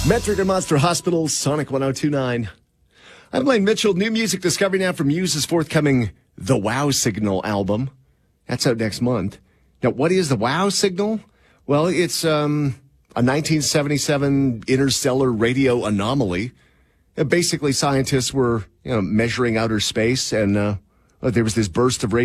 Metric and Monster Hospital, Sonic 102.9. I'm Blaine Mitchell. New music discovery now from Muse's forthcoming The Wow Signal album. That's out next month. Now, what is the Wow Signal? Well, it's a 1977 interstellar radio anomaly. Basically, scientists were measuring outer space, and there was this burst of radio